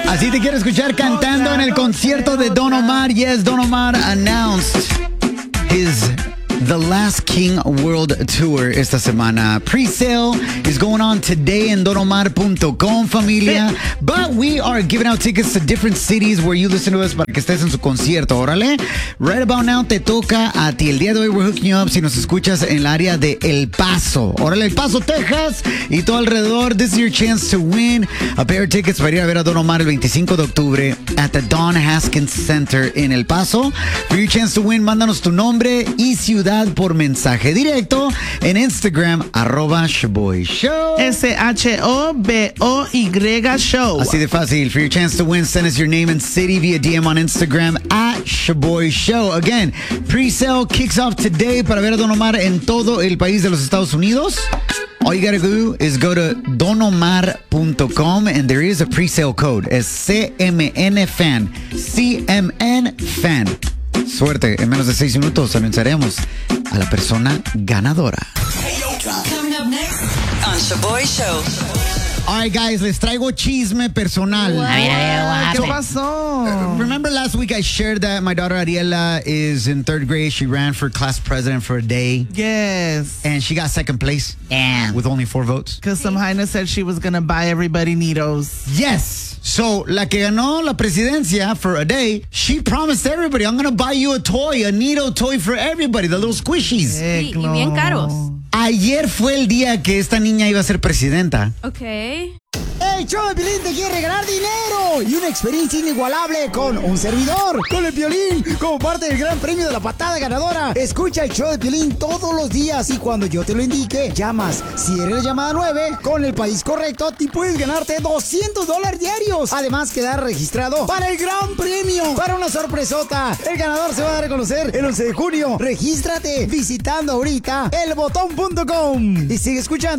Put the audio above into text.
Así te quiero escuchar cantando en el concierto de Don Omar. Yes, Don Omar announced his The Last King World Tour esta semana. Pre-sale is going on today en donomar.com, familia. But we are giving out tickets to different cities where you listen to us para que estés en su concierto. Órale. Right about now te toca a ti. El día de hoy we're hooking you up si nos escuchas en el área de El Paso. Órale, El Paso, Texas y todo alrededor. This is your chance to win a pair of tickets para ir a ver a Don Omar el 25 de octubre at the Don Haskins Center en El Paso. For your chance to win, mándanos tu nombre y ciudad por mensaje directo en Instagram, @Shoboy Show. SHOBOY Show. Así de fácil. For your chance to win, send us your name and city via DM on Instagram @Shoboy Show. Again, pre-sale kicks off today para ver a Don Omar en todo el país de los Estados Unidos. All you gotta do is go to donomar.com and there is a pre-sale code. Es CMNFAN. CMNFAN. Suerte, en menos de 6 minutos anunciaremos a la persona ganadora. Coming up next on Shoboy Show. All right, guys, les traigo chisme personal. ¿Qué pasó? Remember last week I shared that my daughter Ariela is in 3rd grade. She ran for class president for a day. Yes. And she got 2nd place. Damn. With only 4 votes. Because some highness said she was going to buy everybody Neatos. Yes. So, la que ganó la presidencia for a day, she promised everybody, I'm going to buy you a toy, a Neato toy for everybody, the little squishies. Y bien caros. Ayer fue el día que esta niña iba a ser presidenta. Ok. El show de Piolín te quiere regalar dinero y una experiencia inigualable con un servidor, con el Piolín, como parte del gran premio de la patada ganadora. Escucha el show de Piolín todos los días y cuando yo te lo indique, llamas. Si eres la llamada 9, con el país correcto, te puedes ganarte $200 diarios. Además, quedar registrado para el gran premio, para una sorpresota. El ganador se va a dar a conocer el 11 de junio. Regístrate visitando ahorita elbotón.com y sigue escuchando